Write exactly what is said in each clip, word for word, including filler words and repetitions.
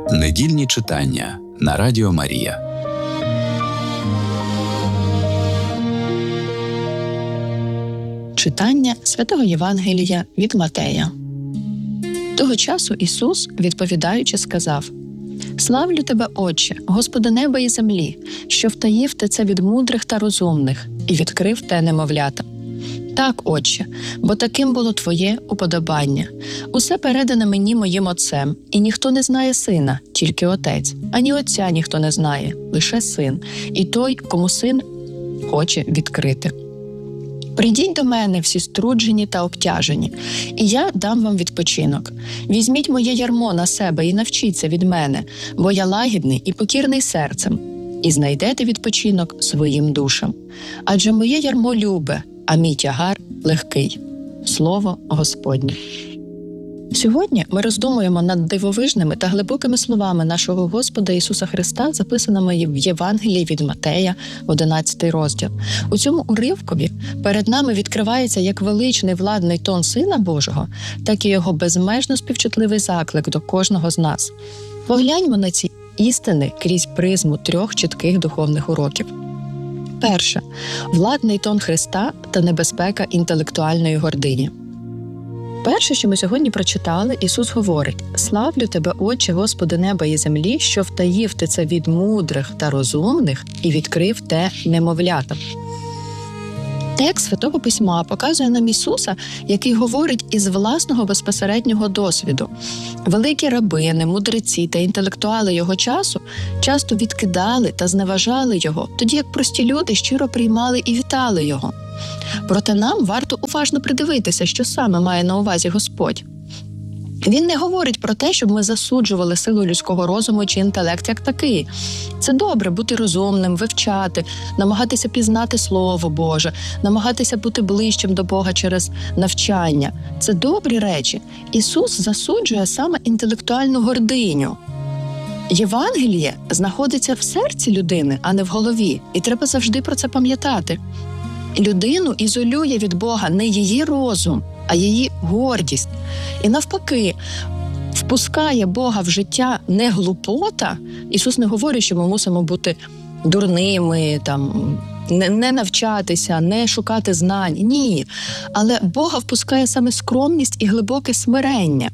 Недільні читання на Радіо Марія. Читання Святого Євангелія від Матея. Того часу Ісус, відповідаючи, сказав: «Славлю Тебе, Отче, Господи неба і землі, що втаїв Ти це від мудрих та розумних і відкрив те немовлятам. Так, Отче, бо таким було Твоє уподобання. Усе передане мені моїм Отцем, і ніхто не знає Сина, тільки Отець, ані Отця ніхто не знає, лише Син, і той, кому Син хоче відкрити. Прийдіть до мене всі струджені та обтяжені, і я дам вам відпочинок. Візьміть моє ярмо на себе і навчіться від мене, бо я лагідний і покірний серцем, і знайдете відпочинок своїм душам. Адже моє ярмо любе, а мій тягар легкий». Слово Господнє. Сьогодні ми роздумуємо над дивовижними та глибокими словами нашого Господа Ісуса Христа, записаними в Євангелії від Матея, одинадцятий розділ. У цьому уривкові перед нами відкривається як величний владний тон Сина Божого, так і Його безмежно співчутливий заклик до кожного з нас. Погляньмо на ці істини крізь призму трьох чітких духовних уроків. Перше. Владний тон Христа та небезпека інтелектуальної гордині. Перше, що ми сьогодні прочитали, Ісус говорить: «Славлю Тебе, Отче, Господи неба і землі, що втаїв Ти це від мудрих та розумних і відкрив те немовлятам». Текст Святого Письма показує нам Ісуса, який говорить із власного безпосереднього досвіду. Великі рабини, мудреці та інтелектуали його часу часто відкидали та зневажали його, тоді як прості люди щиро приймали і вітали його. Проте нам варто уважно придивитися, що саме має на увазі Господь. Він не говорить про те, щоб ми засуджували силу людського розуму чи інтелект як такий. Це добре бути розумним, вивчати, намагатися пізнати Слово Боже, намагатися бути ближчим до Бога через навчання. Це добрі речі. Ісус засуджує саме інтелектуальну гординю. Євангеліє знаходиться в серці людини, а не в голові, і треба завжди про це пам'ятати. Людину ізолює від Бога не її розум, а її гордість. І навпаки, впускає Бога в життя не глупота. Ісус не говорить, що ми мусимо бути дурними, там, не, не навчатися, не шукати знань. Ні. Але Бога впускає саме скромність і глибоке смирення.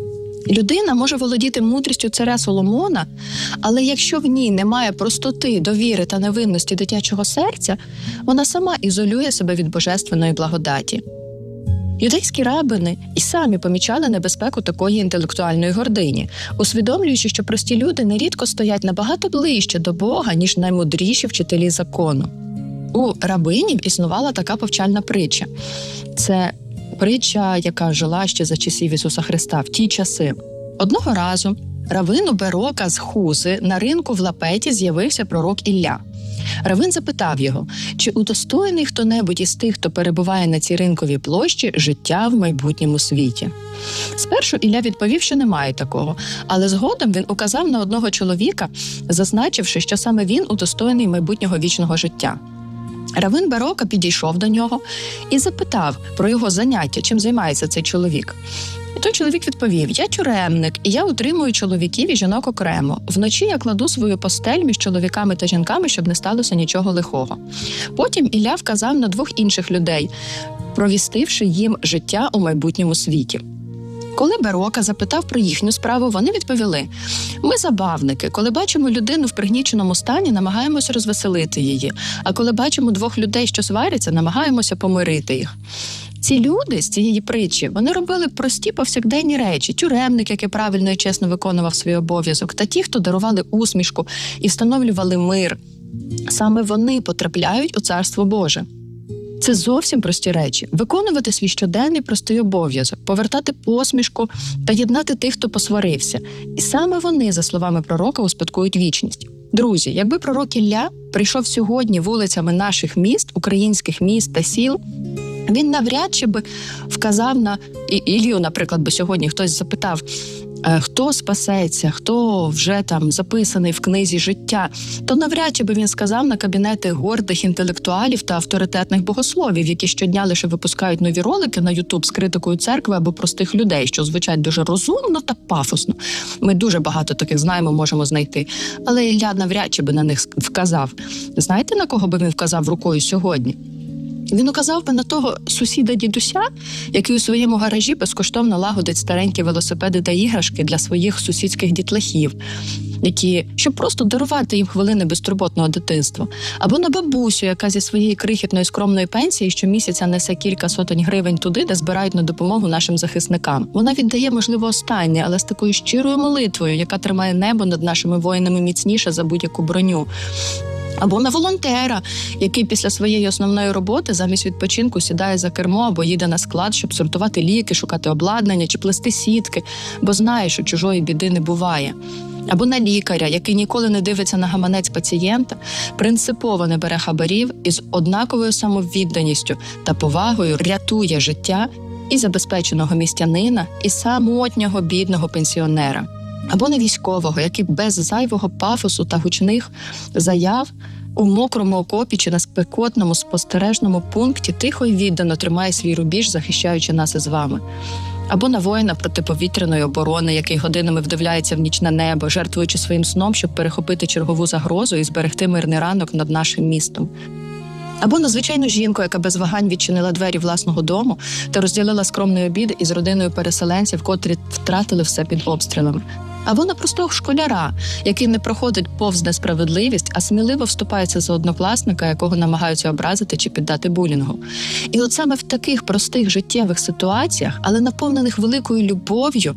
Людина може володіти мудрістю царя Соломона, але якщо в ній немає простоти, довіри та невинності дитячого серця, вона сама ізолює себе від божественної благодаті. Юдейські рабини і самі помічали небезпеку такої інтелектуальної гордині, усвідомлюючи, що прості люди нерідко стоять набагато ближче до Бога, ніж наймудріші вчителі закону. У рабинів існувала така повчальна притча. Це притча, яка жила ще за часів Ісуса Христа, в ті часи. Одного разу равину Берока з Хузи на ринку в Лапеті з'явився пророк Ілля. Равин запитав його, чи удостоєний хто-небудь із тих, хто перебуває на цій ринковій площі, життя в майбутньому світі. Спершу Ілля відповів, що немає такого, але згодом він указав на одного чоловіка, зазначивши, що саме він удостоєний майбутнього вічного життя. Равин Берока підійшов до нього і запитав про його заняття, чим займається цей чоловік. І той чоловік відповів: «Я тюремник, і я утримую чоловіків і жінок окремо. Вночі я кладу свою постель між чоловіками та жінками, щоб не сталося нічого лихого». Потім Ілля вказав на двох інших людей, провістивши їм життя у майбутньому світі. Коли Берока запитав про їхню справу, вони відповіли: «Ми забавники. Коли бачимо людину в пригніченому стані, намагаємося розвеселити її. А коли бачимо двох людей, що сваряться, намагаємося помирити їх». Ці люди з цієї притчі, вони робили прості повсякденні речі. Тюремник, який правильно і чесно виконував свій обов'язок, та ті, хто дарували усмішку і встановлювали мир. Саме вони потрапляють у Царство Боже. Це зовсім прості речі. Виконувати свій щоденний простий обов'язок, повертати посмішку та єднати тих, хто посварився. І саме вони, за словами пророка, успадкують вічність. Друзі, якби пророк Ілля прийшов сьогодні вулицями наших міст, українських міст та сіл, він навряд чи би вказав на Ілью, наприклад, би сьогодні хтось запитав: хто спасеться, хто вже там записаний в книзі життя, то навряд чи би він сказав на кабінети гордих інтелектуалів та авторитетних богословів, які щодня лише випускають нові ролики на Ютуб з критикою церкви або простих людей, що звучать дуже розумно та пафосно. Ми дуже багато таких знаємо, можемо знайти. Але Ілля навряд чи би на них вказав. Знаєте, на кого би він вказав рукою сьогодні? Він указав би на того сусіда-дідуся, який у своєму гаражі безкоштовно лагодить старенькі велосипеди та іграшки для своїх сусідських дітлахів, які, щоб просто дарувати їм хвилини безтурботного дитинства. Або на бабусю, яка зі своєї крихітної скромної пенсії щомісяця несе кілька сотень гривень туди, де збирають на допомогу нашим захисникам. Вона віддає, можливо, останнє, але з такою щирою молитвою, яка тримає небо над нашими воїнами міцніше за будь-яку броню. Або на волонтера, який після своєї основної роботи замість відпочинку сідає за кермо або їде на склад, щоб сортувати ліки, шукати обладнання чи плести сітки, бо знає, що чужої біди не буває. Або на лікаря, який ніколи не дивиться на гаманець пацієнта, принципово не бере хабарів і з однаковою самовідданістю та повагою рятує життя і забезпеченого містянина, і самотнього бідного пенсіонера. Або на військового, який без зайвого пафосу та гучних заяв у мокрому окопі чи на спекотному спостережному пункті тихо й віддано тримає свій рубіж, захищаючи нас із вами. Або на воїна протиповітряної оборони, який годинами вдивляється в нічне небо, жертвуючи своїм сном, щоб перехопити чергову загрозу і зберегти мирний ранок над нашим містом. Або на звичайну жінку, яка без вагань відчинила двері власного дому та розділила скромний обід із родиною переселенців, котрі втратили все під обстрілами. Або на простого школяра, який не проходить повз несправедливість, а сміливо вступається за однокласника, якого намагаються образити чи піддати булінгу. І от саме в таких простих життєвих ситуаціях, але наповнених великою любов'ю,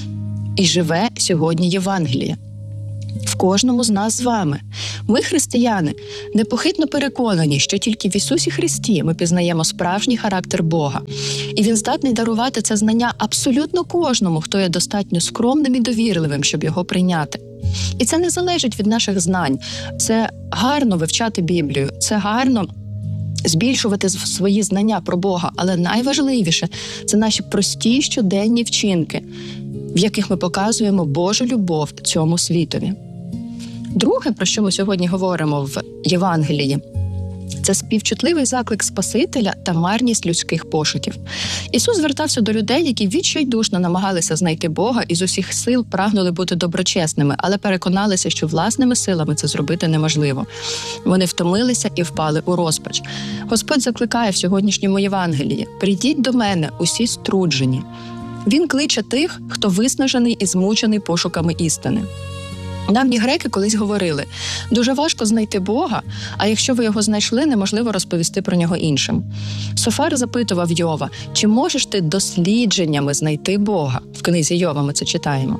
і живе сьогодні Євангеліє. В кожному з нас з вами. Ми, християни, непохитно переконані, що тільки в Ісусі Христі ми пізнаємо справжній характер Бога. І Він здатний дарувати це знання абсолютно кожному, хто є достатньо скромним і довірливим, щоб його прийняти. І це не залежить від наших знань. Це гарно вивчати Біблію, це гарно збільшувати свої знання про Бога, але найважливіше – це наші прості щоденні вчинки, в яких ми показуємо Божу любов цьому світові. Друге, про що ми сьогодні говоримо в Євангелії, це співчутливий заклик Спасителя та марність людських пошуків. Ісус звертався до людей, які відчайдушно намагалися знайти Бога і з усіх сил прагнули бути доброчесними, але переконалися, що власними силами це зробити неможливо. Вони втомилися і впали у розпач. Господь закликає в сьогоднішньому Євангелії: «Прийдіть до мене, усі струджені». Він кличе тих, хто виснажений і змучений пошуками істини. Давні греки колись говорили: дуже важко знайти Бога, а якщо ви його знайшли, неможливо розповісти про нього іншим. Софар запитував Йова: чи можеш ти дослідженнями знайти Бога? В книзі Йова ми це читаємо.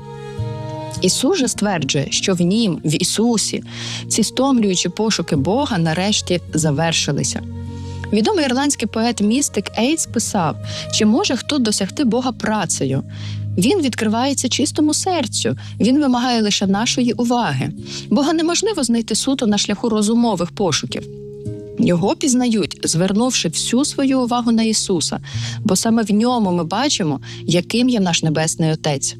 Ісус же стверджує, що в Нім, в Ісусі, ці стомлюючі пошуки Бога нарешті завершилися. Відомий ірландський поет-містик Ейтс писав: чи може хто досягти Бога працею? Він відкривається чистому серцю, він вимагає лише нашої уваги. Бога неможливо знайти суто на шляху розумових пошуків. Його пізнають, звернувши всю свою увагу на Ісуса, бо саме в ньому ми бачимо, яким є наш Небесний Отець.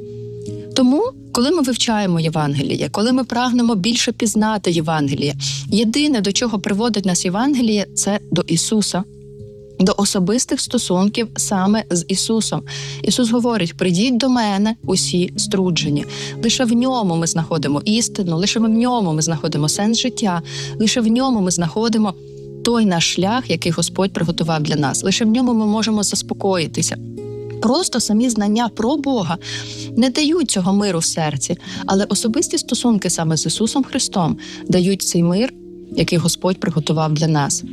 Тому, коли ми вивчаємо Євангеліє, коли ми прагнемо більше пізнати Євангеліє, єдине, до чого приводить нас Євангеліє, це до Ісуса, до особистих стосунків саме з Ісусом. Ісус говорить: «Прийдіть до мене усі струджені». Лише в ньому ми знаходимо істину, лише в ньому ми знаходимо сенс життя, лише в ньому ми знаходимо той наш шлях, який Господь приготував для нас. Лише в ньому ми можемо заспокоїтися. Просто самі знання про Бога не дають цього миру в серці, але особисті стосунки саме з Ісусом Христом дають цей мир, який Господь приготував для нас.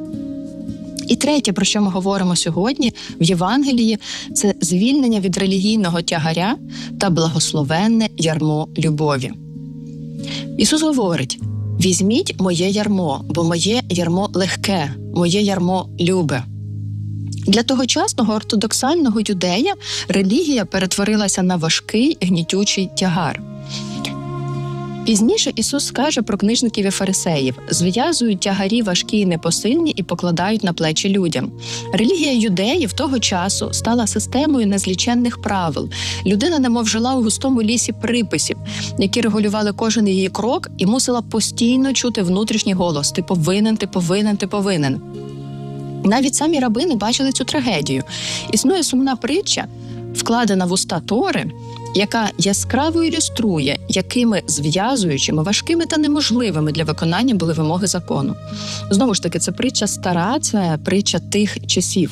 І третє, про що ми говоримо сьогодні в Євангелії, це звільнення від релігійного тягаря та благословенне ярмо любові. Ісус говорить: «Візьміть моє ярмо, бо моє ярмо легке, моє ярмо любе». Для тогочасного ортодоксального юдея релігія перетворилася на важкий, гнітючий тягар. Пізніше Ісус скаже про книжників і фарисеїв: зв'язують тягарі важкі і непосильні і покладають на плечі людям. Релігія юдеїв того часу стала системою незліченних правил. Людина немов жила у густому лісі приписів, які регулювали кожен її крок, і мусила постійно чути внутрішній голос: ти повинен, ти повинен, ти повинен. Навіть самі рабини бачили цю трагедію. Існує сумна притча, вкладена в уста Тори, яка яскраво ілюструє, якими зв'язуючими, важкими та неможливими для виконання були вимоги закону. Знову ж таки, це притча стара, це притча тих часів.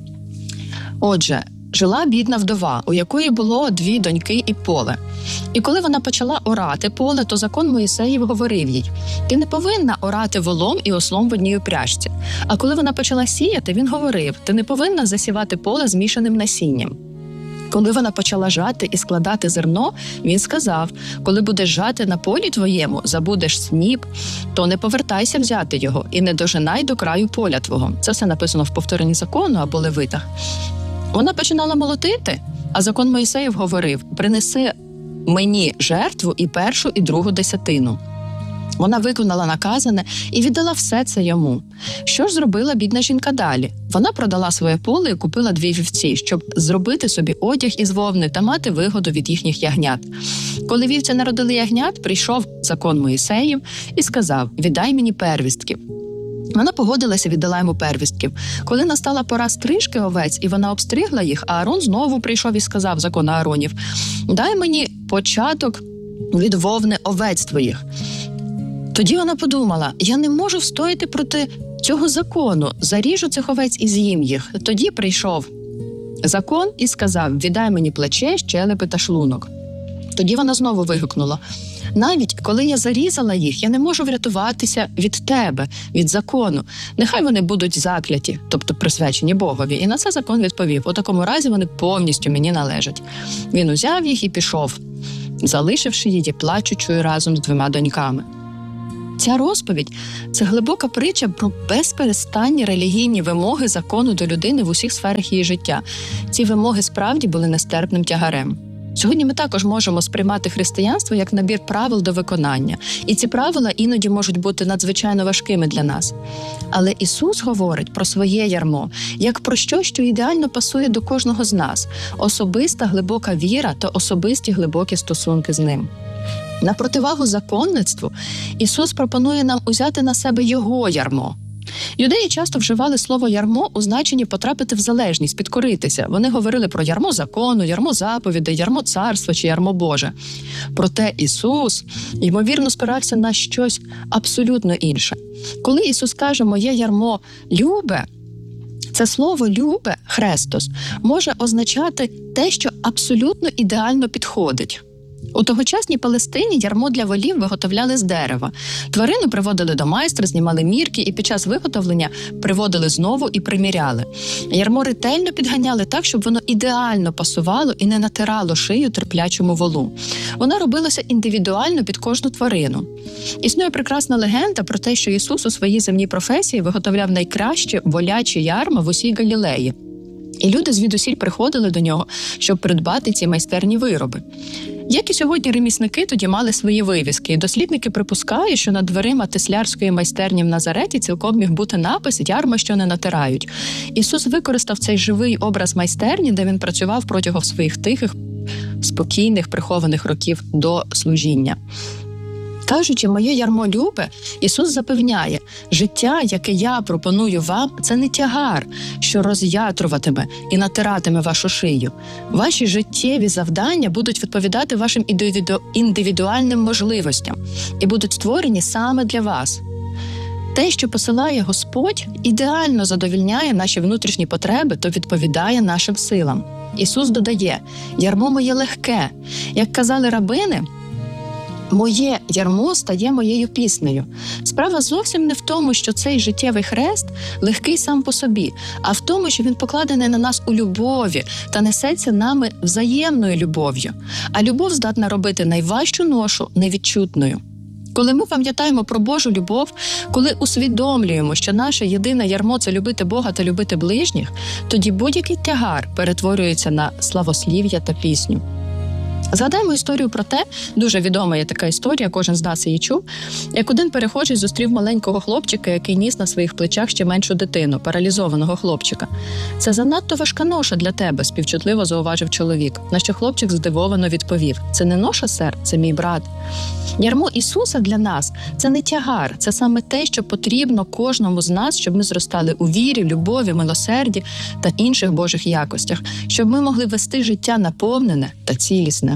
Отже, жила бідна вдова, у якої було дві доньки і поле. І коли вона почала орати поле, то закон Моїсеїв говорив їй: ти не повинна орати волом і ослом в одній упряжці. А коли вона почала сіяти, він говорив: ти не повинна засівати поле змішаним насінням. Коли вона почала жати і складати зерно, він сказав: коли будеш жати на полі твоєму, забудеш сніп, то не повертайся взяти його і не дожинай до краю поля твого. Це все написано в повторенні закону або левитах. Вона починала молотити, а закон Моїсеїв говорив: принеси мені жертву і першу, і другу десятину. Вона виконала наказане і віддала все це йому. Що ж зробила бідна жінка далі? Вона продала своє поле і купила дві вівці, щоб зробити собі одяг із вовни та мати вигоду від їхніх ягнят. Коли вівці народили ягнят, прийшов закон Моїсеїв і сказав: віддай мені первістків. Вона погодилася, віддала йому первістків. Коли настала пора стрижки овець, і вона обстригла їх, а Аарон знову прийшов і сказав, закон Ааронів: дай мені початок від вовни овець твоїх. Тоді вона подумала: я не можу встояти проти цього закону, заріжу цих овець і з'їм їх. Тоді прийшов закон і сказав: віддай мені плече, щелепи та шлунок. Тоді вона знову вигукнула: навіть коли я зарізала їх, я не можу врятуватися від тебе, від закону. Нехай вони будуть закляті, тобто присвячені Богові. І на це закон відповів: у такому разі вони повністю мені належать. Він узяв їх і пішов, залишивши її плачучою разом з двома доньками. Ця розповідь – це глибока притча про безперестанні релігійні вимоги закону до людини в усіх сферах її життя. Ці вимоги справді були нестерпним тягарем. Сьогодні ми також можемо сприймати християнство як набір правил до виконання. І ці правила іноді можуть бути надзвичайно важкими для нас. Але Ісус говорить про своє ярмо, як про щось, що ідеально пасує до кожного з нас – особиста глибока віра та особисті глибокі стосунки з Ним. На противагу законництву Ісус пропонує нам узяти на себе Його ярмо. Юдеї часто вживали слово «ярмо» у значенні потрапити в залежність, підкоритися. Вони говорили про ярмо закону, ярмо заповідей, ярмо царства чи ярмо Боже. Проте Ісус, ймовірно, спирався на щось абсолютно інше. Коли Ісус каже «моє ярмо любе», це слово «любе» – «хрестос» може означати те, що абсолютно ідеально підходить. У тогочасній Палестині ярмо для волів виготовляли з дерева. Тварину приводили до майстра, знімали мірки і під час виготовлення приводили знову і приміряли. Ярмо ретельно підганяли так, щоб воно ідеально пасувало і не натирало шию терплячому волу. Воно робилося індивідуально під кожну тварину. Існує прекрасна легенда про те, що Ісус у своїй земній професії виготовляв найкращі волячі ярма в усій Галілеї. І люди звідусіль приходили до нього, щоб придбати ці майстерні вироби. Як і сьогодні ремісники тоді мали свої вивіски, і дослідники припускають, що над дверима теслярської майстерні в Назареті цілком міг бути напис «Ярма, що не натирають». Ісус використав цей живий образ майстерні, де він працював протягом своїх тихих, спокійних, прихованих років до служіння. Кажучи «моє ярмо любе», Ісус запевняє, життя, яке я пропоную вам, це не тягар, що роз'ятруватиме і натиратиме вашу шию. Ваші життєві завдання будуть відповідати вашим індивіду... індивідуальним можливостям і будуть створені саме для вас. Те, що посилає Господь, ідеально задовільняє наші внутрішні потреби та відповідає нашим силам. Ісус додає, ярмо моє легке. Як казали рабини, моє ярмо стає моєю піснею. Справа зовсім не в тому, що цей життєвий хрест легкий сам по собі, а в тому, що він покладений на нас у любові та несеться нами взаємною любов'ю. А любов здатна робити найважчу ношу невідчутною. Коли ми пам'ятаємо про Божу любов, коли усвідомлюємо, що наше єдине ярмо – це любити Бога та любити ближніх, тоді будь-який тягар перетворюється на славослів'я та пісню. Згадаємо історію про те, дуже відома є така історія, кожен з нас її чув, як один перехожий зустрів маленького хлопчика, який ніс на своїх плечах ще меншу дитину, паралізованого хлопчика. «Це занадто важка ноша для тебе», – співчутливо зауважив чоловік, на що хлопчик здивовано відповів: «Це не ноша, сер, це мій брат». Ярмо Ісуса для нас – це не тягар, це саме те, що потрібно кожному з нас, щоб ми зростали у вірі, любові, милосерді та інших Божих якостях, щоб ми могли вести життя наповнене та цілісне.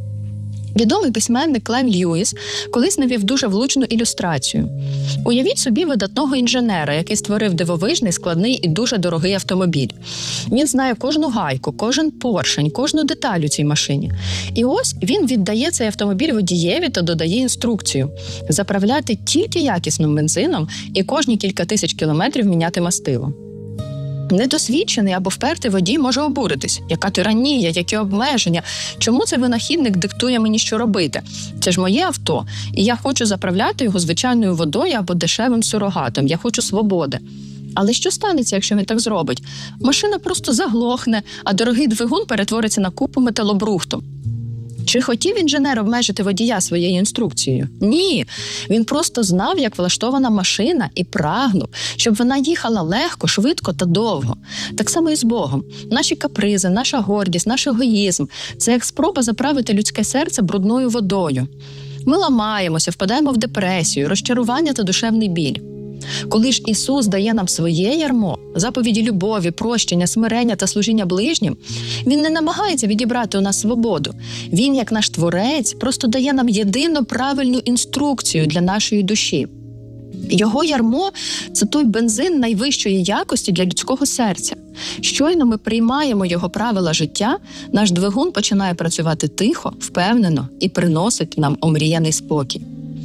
Відомий письменник Клайв Льюіс колись навів дуже влучну ілюстрацію. Уявіть собі видатного інженера, який створив дивовижний, складний і дуже дорогий автомобіль. Він знає кожну гайку, кожен поршень, кожну деталь у цій машині. І ось він віддає цей автомобіль водієві та додає інструкцію – заправляти тільки якісним бензином і кожні кілька тисяч кілометрів міняти мастило. Недосвідчений або впертий водій може обуритись. Яка тиранія, які обмеження? Чому цей винахідник диктує мені, що робити? Це ж моє авто, і я хочу заправляти його звичайною водою або дешевим сурогатом. Я хочу свободи. Але що станеться, якщо він так зробить? Машина просто заглохне, а дорогий двигун перетвориться на купу металобрухту. Чи хотів інженер обмежити водія своєю інструкцією? Ні. Він просто знав, як влаштована машина, і прагнув, щоб вона їхала легко, швидко та довго. Так само і з Богом. Наші капризи, наша гордість, наш егоїзм – це як спроба заправити людське серце брудною водою. Ми ламаємося, впадаємо в депресію, розчарування та душевний біль. Коли ж Ісус дає нам своє ярмо, заповіді любові, прощення, смирення та служіння ближнім, Він не намагається відібрати у нас свободу. Він, як наш Творець, просто дає нам єдину правильну інструкцію для нашої душі. Його ярмо – це той бензин найвищої якості для людського серця. Щойно ми приймаємо його правила життя, наш двигун починає працювати тихо, впевнено і приносить нам омріяний спокій.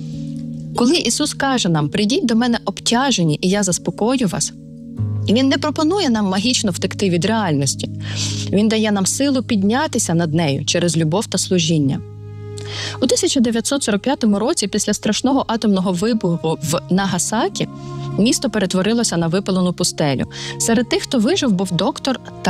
Коли Ісус каже нам: «Прийдіть до мене обтяжені, і я заспокою вас», Він не пропонує нам магічно втекти від реальності. Він дає нам силу піднятися над нею через любов та служіння. У тисяча дев'ятсот сорок п'ятому році, після страшного атомного вибуху в Нагасакі, місто перетворилося на випалену пустелю. Серед тих, хто вижив, був доктор